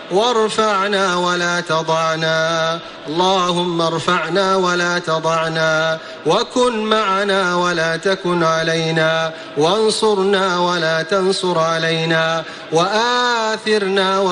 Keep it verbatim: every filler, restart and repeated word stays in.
وارفعنا ولا تضعنا، اللهم ارفعنا ولا تضعنا، وكن معنا ولا تكن علينا، وانصرنا ولا تنصر علينا، وآثرنا